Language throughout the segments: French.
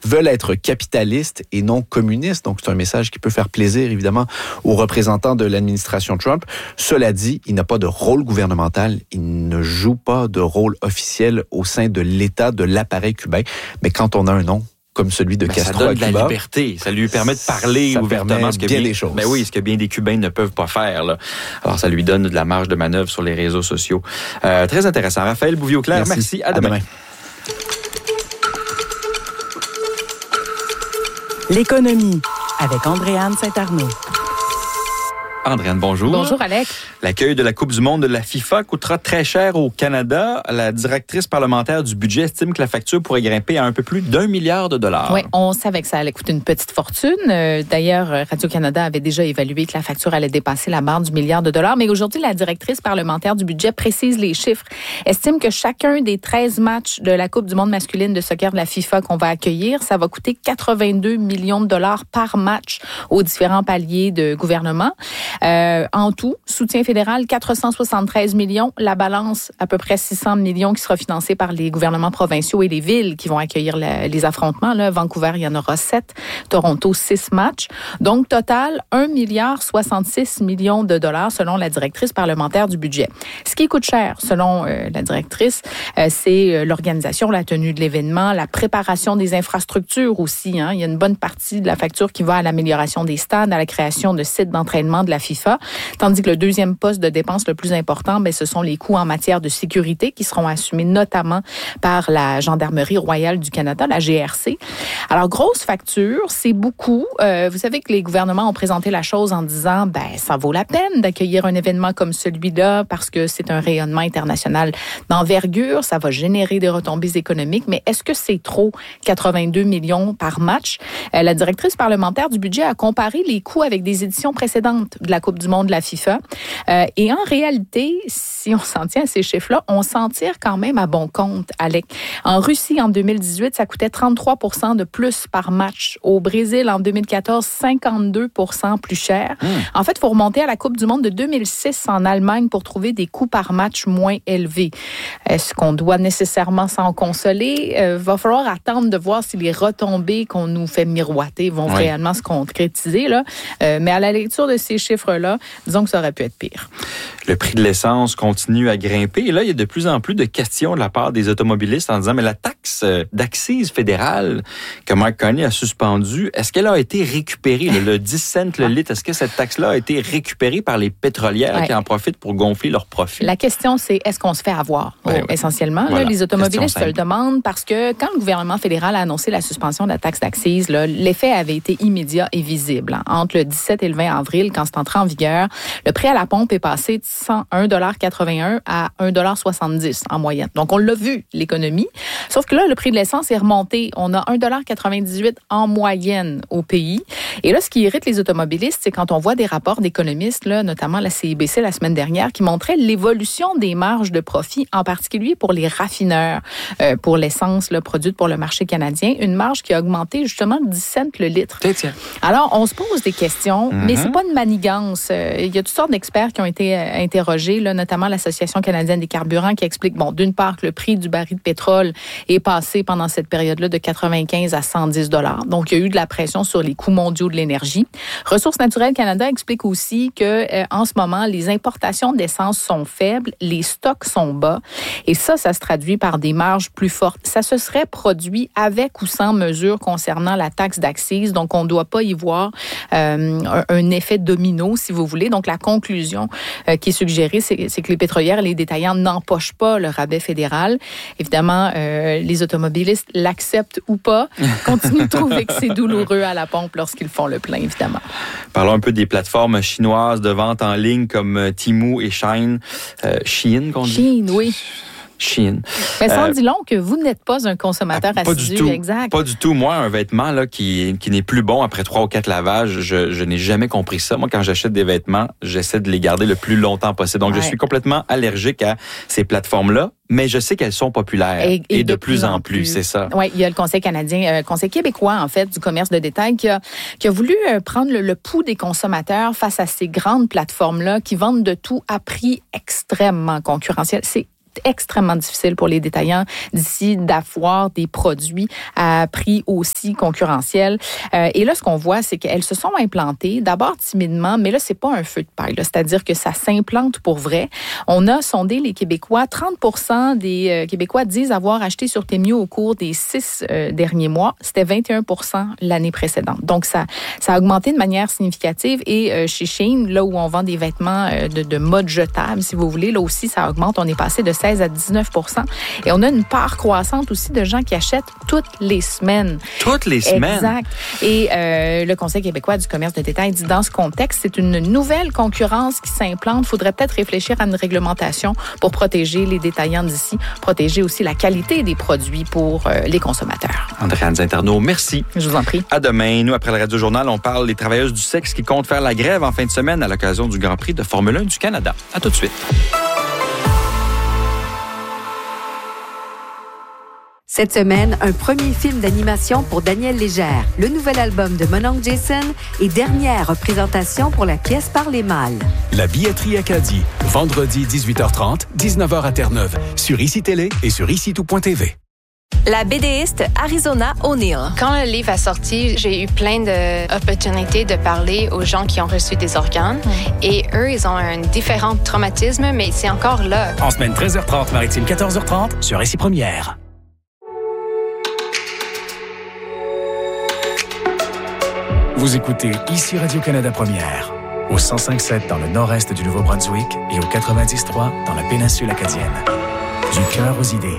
veulent être capitalistes et non communistes. Donc, c'est un message qui peut faire plaisir, évidemment, aux représentants de l'administration Trump. Cela dit, il n'a pas de rôle gouvernemental. Il ne joue pas de rôle officiel au sein de l'État, de l'appareil cubain. Mais quand on a un nom comme celui de Castro ça donne à Cuba, de la liberté. Ça lui permet de parler ouvertement. Ce que bien des choses. Ben oui, ce que bien des Cubains ne peuvent pas faire. Là. Alors, ça lui donne de la marge de manœuvre sur les réseaux sociaux. Très intéressant. Raphaël Bouvier-Auclair, merci. À demain. L'économie avec Andréanne Saint-Arnaud. Andréanne, bonjour. Bonjour, Alex. L'accueil de la Coupe du monde de la FIFA coûtera très cher au Canada. La directrice parlementaire du budget estime que la facture pourrait grimper à un peu plus d'1 milliard de dollars. Oui, on savait que ça allait coûter une petite fortune. D'ailleurs, Radio-Canada avait déjà évalué que la facture allait dépasser la barre du milliard de dollars. Mais aujourd'hui, la directrice parlementaire du budget précise les chiffres. Estime que chacun des 13 matchs de la Coupe du monde masculine de soccer de la FIFA qu'on va accueillir, ça va coûter 82 millions de dollars par match aux différents paliers de gouvernement. En tout, soutien fédéral, 473 millions. La balance, à peu près 600 millions qui sera financée par les gouvernements provinciaux et les villes qui vont accueillir les affrontements. Là, Vancouver, il y en aura 7. Toronto, 6 matchs. Donc, total, 1 milliard 66 millions de dollars selon la directrice parlementaire du budget. Ce qui coûte cher, selon la directrice, c'est l'organisation, la tenue de l'événement, la préparation des infrastructures aussi. Hein. Il y a une bonne partie de la facture qui va à l'amélioration des stades, à la création de sites d'entraînement de la FIFA. Tandis que le deuxième poste de dépense le plus important, ce sont les coûts en matière de sécurité qui seront assumés notamment par la Gendarmerie royale du Canada, la GRC. Alors, grosse facture, c'est beaucoup. Vous savez que les gouvernements ont présenté la chose en disant, ça vaut la peine d'accueillir un événement comme celui-là parce que c'est un rayonnement international d'envergure, ça va générer des retombées économiques, mais est-ce que c'est trop, 82 millions par match? La directrice parlementaire du budget a comparé les coûts avec des éditions précédentes de la Coupe du monde de la FIFA. Et en réalité, si on s'en tient à ces chiffres-là, on s'en tire quand même à bon compte, Alec. En Russie, en 2018, ça coûtait 33% de plus par match. Au Brésil, en 2014, 52% plus cher. En fait, il faut remonter à la Coupe du monde de 2006 en Allemagne pour trouver des coûts par match moins élevés. Est-ce qu'on doit nécessairement s'en consoler? Va falloir attendre de voir si les retombées qu'on nous fait miroiter vont réellement se concrétiser. Là. Mais à la lecture de ces chiffres-là, disons que ça aurait pu être pire. Le prix de l'essence continue à grimper. Et là, il y a de plus en plus de questions de la part des automobilistes en disant, mais la taxe d'accise fédérale que Mark Carney a suspendue, est-ce qu'elle a été récupérée? Le 10 cents le litre, est-ce que cette taxe-là a été récupérée par les pétrolières qui en profitent pour gonfler leurs profits? La question, c'est est-ce qu'on se fait avoir? Essentiellement, là, les automobilistes se le demandent parce que quand le gouvernement fédéral a annoncé la suspension de la taxe d'accise, l'effet avait été immédiat et visible. Entre le 17 et le 20 avril, quand c'est entré en vigueur, le prix à la pompe est passé de 1,81 à 1,70 en moyenne. Donc, on l'a vu, l'économie. Sauf que là, le prix de l'essence est remonté. On a 1,98 en moyenne au pays. Et là, ce qui irrite les automobilistes, c'est quand on voit des rapports d'économistes, là, notamment la CIBC la semaine dernière, qui montraient l'évolution des marges de profit, en particulier pour les raffineurs, pour l'essence produite pour le marché canadien. Une marge qui a augmenté justement de 10 cents le litre. Alors, on se pose des questions, mais c'est pas une manigance. Il y a toutes sortes d'experts qui ont été interrogés, là, notamment l'Association canadienne des carburants, qui explique, d'une part, que le prix du baril de pétrole est passé pendant cette période-là de 95 à 110 $. Donc, il y a eu de la pression sur les coûts mondiaux de l'énergie. Ressources naturelles Canada explique aussi que, en ce moment, les importations d'essence sont faibles, les stocks sont bas, et ça se traduit par des marges plus fortes. Ça se serait produit avec ou sans mesure concernant la taxe d'accise, donc on ne doit pas y voir un effet domino, si vous voulez. Donc, la conclusion qui est suggérée, c'est que les pétrolières et les détaillants n'empochent pas le rabais fédéral. Évidemment, les automobilistes l'acceptent ou pas, continuent de trouver que c'est douloureux à la pompe lorsqu'ils font le plein, évidemment. Parlons un peu des plateformes chinoises de vente en ligne comme Temu et Shein. Shein, qu'on dit? Shein, oui. Shein. Mais ça en dit long que vous n'êtes pas un consommateur assidu. Exact. Pas du tout. Moi, un vêtement là qui n'est plus bon après 3 ou 4 lavages, je n'ai jamais compris ça. Moi, quand j'achète des vêtements, j'essaie de les garder le plus longtemps possible. Donc, je suis complètement allergique à ces plateformes-là. Mais je sais qu'elles sont populaires et de plus en plus, c'est ça. Oui, il y a le Conseil canadien, Conseil québécois, en fait, du commerce de détail qui a voulu prendre le pouls des consommateurs face à ces grandes plateformes-là qui vendent de tout à prix extrêmement concurrentiel. C'est extrêmement difficile pour les détaillants d'ici d'avoir des produits à prix aussi concurrentiels. Et là, ce qu'on voit, c'est qu'elles se sont implantées, d'abord timidement, mais là, c'est pas un feu de paille. C'est-à-dire que ça s'implante pour vrai. On a sondé les Québécois. 30% des Québécois disent avoir acheté sur Temu au cours des 6 derniers mois. C'était 21% l'année précédente. Donc, ça a augmenté de manière significative. Et chez Shein, là où on vend des vêtements de mode jetable, si vous voulez, là aussi, ça augmente. On est passé de 16 à 19%. Et on a une part croissante aussi de gens qui achètent toutes les semaines. Toutes les semaines? Exact. Et le Conseil québécois du commerce de détail dit, dans ce contexte, c'est une nouvelle concurrence qui s'implante. Il faudrait peut-être réfléchir à une réglementation pour protéger les détaillants d'ici, protéger aussi la qualité des produits pour les consommateurs. Andréane Saint-Arnaud, merci. Je vous en prie. À demain. Nous, après le Radio-Journal, on parle des travailleuses du sexe qui comptent faire la grève en fin de semaine à l'occasion du Grand Prix de Formule 1 du Canada. À tout de suite. Cette semaine, un premier film d'animation pour Daniel Légère, le nouvel album de Mon oncle Jason et dernière représentation pour la pièce Par les mâles. La billetterie Acadie, vendredi 18h30, 19h à Terre-Neuve, sur ICI Télé et sur ICI-tout.tv. La BDiste Arizona O'Neill. Quand le livre a sorti, j'ai eu plein d'opportunités de parler aux gens qui ont reçu des organes. Et eux, ils ont un différent traumatisme, mais c'est encore là. En semaine 13h30, maritime 14h30, sur ICI Première. Vous écoutez ici Radio-Canada Première, au 105.7 dans le nord-est du Nouveau-Brunswick et au 90.3 dans la péninsule acadienne. Du cœur aux idées.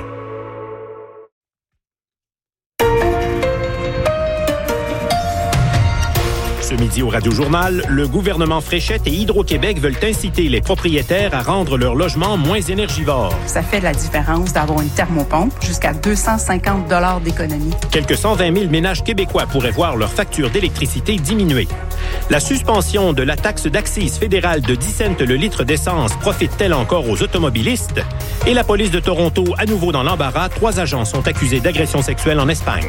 Ce midi au Radio-Journal, le gouvernement Fréchette et Hydro-Québec veulent inciter les propriétaires à rendre leur logement moins énergivore. Ça fait de la différence d'avoir une thermopompe, jusqu'à 250 $ d'économie. Quelques 120 000 ménages québécois pourraient voir leur facture d'électricité diminuer. La suspension de la taxe d'accise fédérale de 10 cents le litre d'essence profite-t-elle encore aux automobilistes? Et la police de Toronto, à nouveau dans l'embarras, 3 agents sont accusés d'agression sexuelle en Espagne.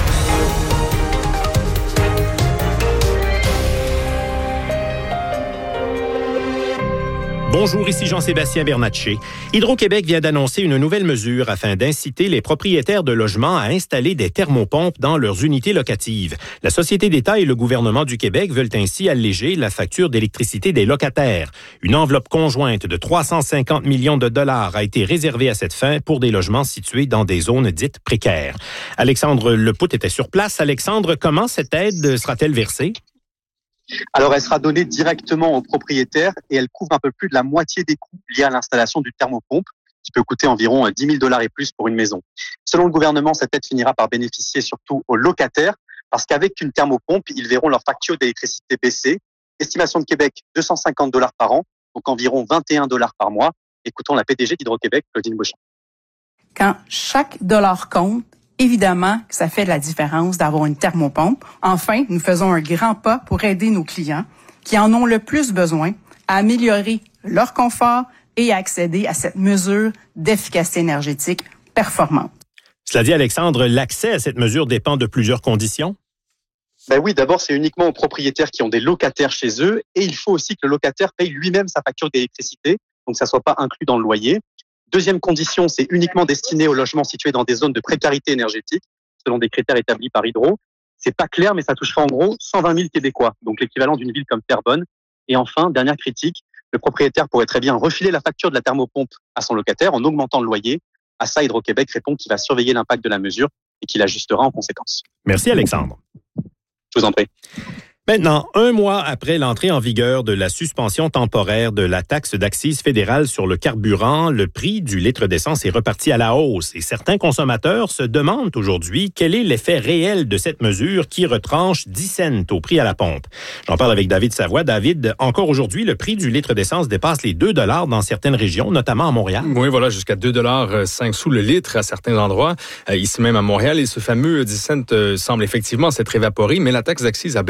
Bonjour, ici Jean-Sébastien Bernatchez. Hydro-Québec vient d'annoncer une nouvelle mesure afin d'inciter les propriétaires de logements à installer des thermopompes dans leurs unités locatives. La Société d'État et le gouvernement du Québec veulent ainsi alléger la facture d'électricité des locataires. Une enveloppe conjointe de 350 millions de dollars a été réservée à cette fin pour des logements situés dans des zones dites précaires. Alexandre Lepout était sur place. Alexandre, comment cette aide sera-t-elle versée? Alors, elle sera donnée directement aux propriétaires et elle couvre un peu plus de la moitié des coûts liés à l'installation du thermopompe, qui peut coûter environ 10 000 $ et plus pour une maison. Selon le gouvernement, cette aide finira par bénéficier surtout aux locataires, parce qu'avec une thermopompe, ils verront leur facture d'électricité baisser. Estimation de Québec, 250 $ par an, donc environ 21 $ par mois. Écoutons la PDG d'Hydro-Québec, Claudine Beauchamp. Quand chaque dollar compte, évidemment que ça fait de la différence d'avoir une thermopompe. Enfin, nous faisons un grand pas pour aider nos clients qui en ont le plus besoin à améliorer leur confort et à accéder à cette mesure d'efficacité énergétique performante. Cela dit, Alexandre, l'accès à cette mesure dépend de plusieurs conditions? Ben oui, d'abord, c'est uniquement aux propriétaires qui ont des locataires chez eux et il faut aussi que le locataire paye lui-même sa facture d'électricité, donc ça ne soit pas inclus dans le loyer. Deuxième condition, c'est uniquement destiné aux logements situés dans des zones de précarité énergétique, selon des critères établis par Hydro. C'est pas clair, mais ça toucherait en gros 120 000 Québécois, donc l'équivalent d'une ville comme Terrebonne. Et enfin, dernière critique, le propriétaire pourrait très bien refiler la facture de la thermopompe à son locataire en augmentant le loyer. À ça, Hydro-Québec répond qu'il va surveiller l'impact de la mesure et qu'il ajustera en conséquence. Merci Alexandre. Je vous en prie. Maintenant, 1 mois après l'entrée en vigueur de la suspension temporaire de la taxe d'accise fédérale sur le carburant, le prix du litre d'essence est reparti à la hausse et certains consommateurs se demandent aujourd'hui quel est l'effet réel de cette mesure qui retranche 10 cents au prix à la pompe. J'en parle avec David Savoie. David, encore aujourd'hui, le prix du litre d'essence dépasse les 2 $ dans certaines régions, notamment à Montréal. Oui, voilà, jusqu'à 2,05 $ le litre à certains endroits, ici même à Montréal. Et ce fameux 10 cents semble effectivement s'être évaporé, mais la taxe d'accise a bel et bien été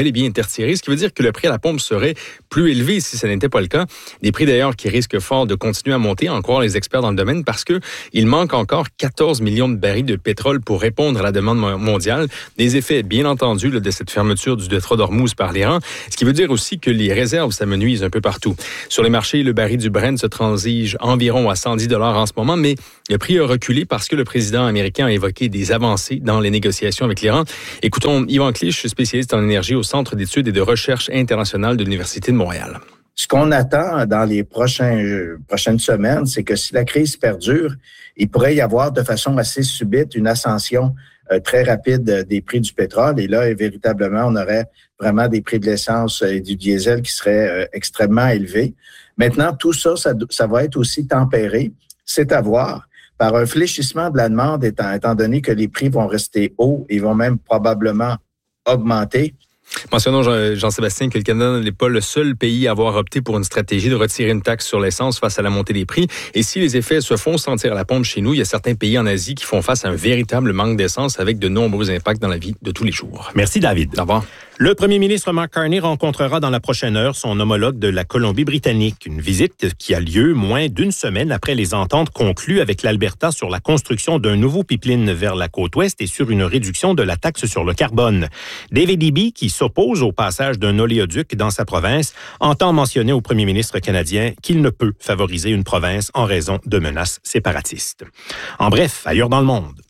retirés, ce qui veut dire que le prix à la pompe serait plus élevé si ce n'était pas le cas. Des prix d'ailleurs qui risquent fort de continuer à monter, en croire les experts dans le domaine, parce que il manque encore 14 millions de barils de pétrole pour répondre à la demande mondiale. Des effets, bien entendu, de cette fermeture du détroit d'Ormuz par l'Iran, ce qui veut dire aussi que les réserves s'amenuisent un peu partout. Sur les marchés, le baril du Brent se transige environ à 110 $ en ce moment, mais le prix a reculé parce que le président américain a évoqué des avancées dans les négociations avec l'Iran. Écoutons Yvan Clich, spécialiste en énergie au Centre d'études et de recherche internationale de l'Université de Montréal. Ce qu'on attend dans les prochaines semaines, c'est que si la crise perdure, il pourrait y avoir de façon assez subite une ascension très rapide des prix du pétrole. Et là, véritablement, on aurait vraiment des prix de l'essence et du diesel qui seraient extrêmement élevés. Maintenant, tout ça va être aussi tempéré. C'est à voir par un fléchissement de la demande, étant donné que les prix vont rester hauts et vont même probablement augmenter. Mentionnons, Jean-Sébastien, que le Canada n'est pas le seul pays à avoir opté pour une stratégie de retirer une taxe sur l'essence face à la montée des prix. Et si les effets se font sentir à la pompe chez nous, il y a certains pays en Asie qui font face à un véritable manque d'essence avec de nombreux impacts dans la vie de tous les jours. Merci, David. Au revoir. Le premier ministre Mark Carney rencontrera dans la prochaine heure son homologue de la Colombie-Britannique. Une visite qui a lieu moins d'une semaine après les ententes conclues avec l'Alberta sur la construction d'un nouveau pipeline vers la côte ouest et sur une réduction de la taxe sur le carbone. David Eby, qui s'oppose au passage d'un oléoduc dans sa province, entend mentionner au premier ministre canadien qu'il ne peut favoriser une province en raison de menaces séparatistes. En bref, ailleurs dans le monde.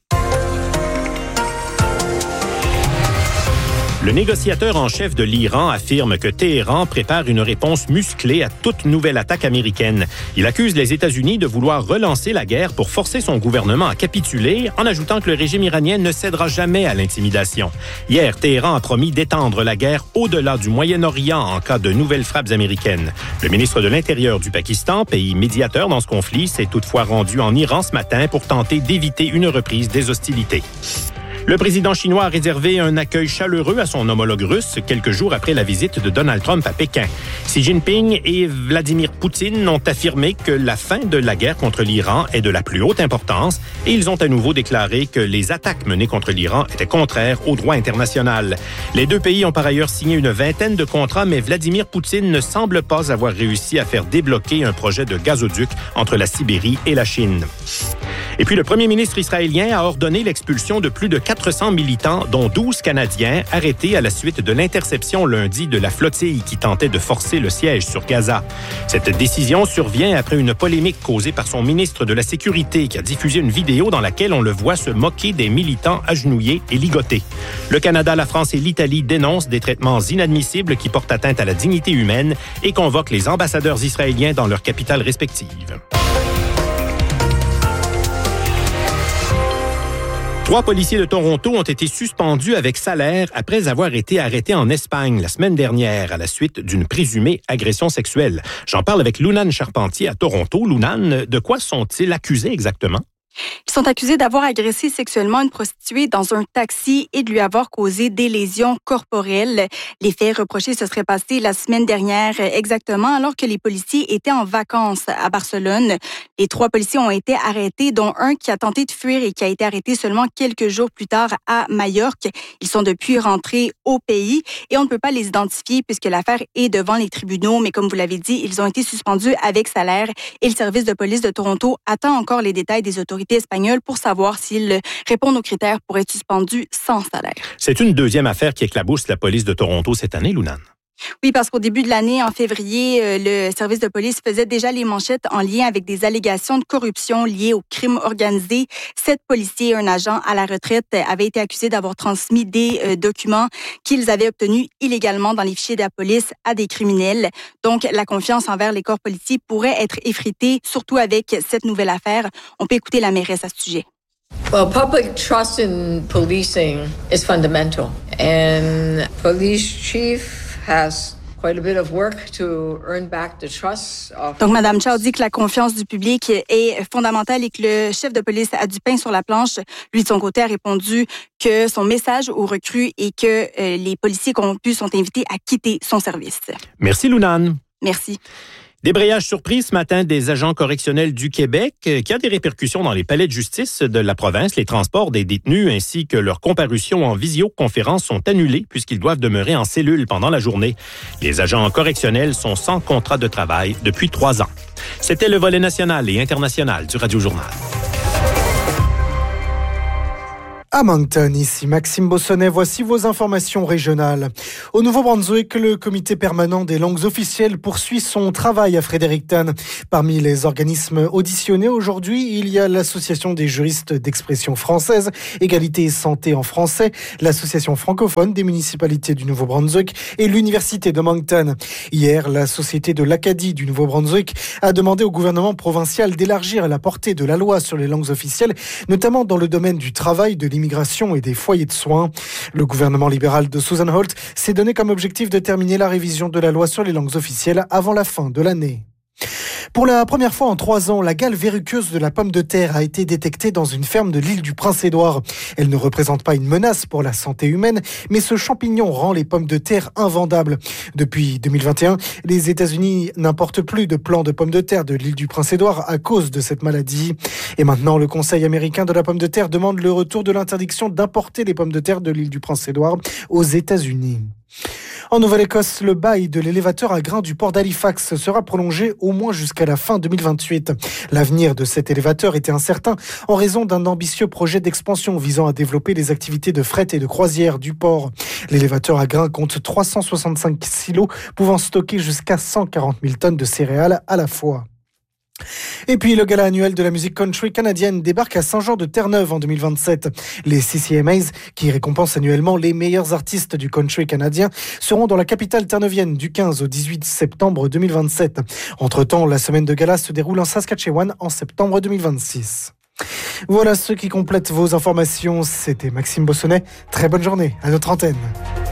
Le négociateur en chef de l'Iran affirme que Téhéran prépare une réponse musclée à toute nouvelle attaque américaine. Il accuse les États-Unis de vouloir relancer la guerre pour forcer son gouvernement à capituler, en ajoutant que le régime iranien ne cédera jamais à l'intimidation. Hier, Téhéran a promis d'étendre la guerre au-delà du Moyen-Orient en cas de nouvelles frappes américaines. Le ministre de l'Intérieur du Pakistan, pays médiateur dans ce conflit, s'est toutefois rendu en Iran ce matin pour tenter d'éviter une reprise des hostilités. Le président chinois a réservé un accueil chaleureux à son homologue russe quelques jours après la visite de Donald Trump à Pékin. Xi Jinping et Vladimir Poutine ont affirmé que la fin de la guerre contre l'Iran est de la plus haute importance et ils ont à nouveau déclaré que les attaques menées contre l'Iran étaient contraires au droit international. Les deux pays ont par ailleurs signé une vingtaine de contrats, mais Vladimir Poutine ne semble pas avoir réussi à faire débloquer un projet de gazoduc entre la Sibérie et la Chine. Et puis, le premier ministre israélien a ordonné l'expulsion de plus de 400 militants, dont 12 Canadiens, arrêtés à la suite de l'interception lundi de la flottille qui tentait de forcer le siège sur Gaza. Cette décision survient après une polémique causée par son ministre de la Sécurité qui a diffusé une vidéo dans laquelle on le voit se moquer des militants agenouillés et ligotés. Le Canada, la France et l'Italie dénoncent des traitements inadmissibles qui portent atteinte à la dignité humaine et convoquent les ambassadeurs israéliens dans leurs capitales respectives. 3 policiers de Toronto ont été suspendus avec salaire après avoir été arrêtés en Espagne la semaine dernière à la suite d'une présumée agression sexuelle. J'en parle avec Lunane Charpentier à Toronto. Lunane, de quoi sont-ils accusés exactement? Ils sont accusés d'avoir agressé sexuellement une prostituée dans un taxi et de lui avoir causé des lésions corporelles. Les faits reprochés se seraient passés la semaine dernière exactement alors que les policiers étaient en vacances à Barcelone. Les 3 policiers ont été arrêtés, dont un qui a tenté de fuir et qui a été arrêté seulement quelques jours plus tard à Majorque. Ils sont depuis rentrés au pays et on ne peut pas les identifier puisque l'affaire est devant les tribunaux. Mais comme vous l'avez dit, ils ont été suspendus avec salaire et le service de police de Toronto attend encore les détails des autorités espagnoles pour savoir s'ils répondent aux critères pour être suspendus sans salaire. C'est une deuxième affaire qui éclabousse la police de Toronto cette année, Lunane. Oui, parce qu'au début de l'année, en février, le service de police faisait déjà les manchettes en lien avec des allégations de corruption liées au crime organisé. 7 policiers et un agent à la retraite avaient été accusés d'avoir transmis des documents qu'ils avaient obtenus illégalement dans les fichiers de la police à des criminels. Donc, la confiance envers les corps policiers pourrait être effritée, surtout avec cette nouvelle affaire. On peut écouter la mairesse à ce sujet. Well, public trust in policing is fundamental, and police chief has quite a bit of work to earn back the trust of... Donc, Mme Chow dit que la confiance du public est fondamentale et que le chef de police a du pain sur la planche. Lui, de son côté, a répondu que son message aux recrues est que les policiers corrompus sont invités à quitter son service. Merci, Lunane. Merci. Débrayage surprise ce matin des agents correctionnels du Québec qui a des répercussions dans les palais de justice de la province. Les transports des détenus ainsi que leur comparution en visioconférence sont annulés puisqu'ils doivent demeurer en cellule pendant la journée. Les agents correctionnels sont sans contrat de travail depuis 3 ans. C'était le volet national et international du Radio Journal. À Moncton, ici Maxime Bossonnet, voici vos informations régionales. Au Nouveau-Brunswick, le comité permanent des langues officielles poursuit son travail à Fredericton. Parmi les organismes auditionnés aujourd'hui, il y a l'Association des juristes d'expression française, Égalité et santé en français, l'Association francophone des municipalités du Nouveau-Brunswick et l'Université de Moncton. Hier, la Société de l'Acadie du Nouveau-Brunswick a demandé au gouvernement provincial d'élargir la portée de la loi sur les langues officielles, notamment dans le domaine du travail, de l'immigration et des foyers de soins. Le gouvernement libéral de Susan Holt s'est donné comme objectif de terminer la révision de la loi sur les langues officielles avant la fin de l'année. Pour la première fois en 3 ans, la gale verruqueuse de la pomme de terre a été détectée dans une ferme de l'île du Prince-Édouard. Elle ne représente pas une menace pour la santé humaine, mais ce champignon rend les pommes de terre invendables. Depuis 2021, les États-Unis n'importent plus de plants de pommes de terre de l'île du Prince-Édouard à cause de cette maladie. Et maintenant, le Conseil américain de la pomme de terre demande le retour de l'interdiction d'importer les pommes de terre de l'île du Prince-Édouard aux États-Unis. En Nouvelle-Écosse, le bail de l'élévateur à grains du port d'Halifax sera prolongé au moins jusqu'à la fin 2028. L'avenir de cet élévateur était incertain en raison d'un ambitieux projet d'expansion visant à développer les activités de fret et de croisière du port. L'élévateur à grains compte 365 silos pouvant stocker jusqu'à 140 000 tonnes de céréales à la fois. Et puis, le gala annuel de la musique country canadienne débarque à Saint-Jean-de-Terre-Neuve en 2027. Les CCMAs, qui récompensent annuellement les meilleurs artistes du country canadien, seront dans la capitale terre-neuvienne du 15 au 18 septembre 2027. Entre-temps, la semaine de gala se déroule en Saskatchewan en septembre 2026. Voilà ce qui complète vos informations. C'était Maxime Bossonnet. Très bonne journée à notre antenne.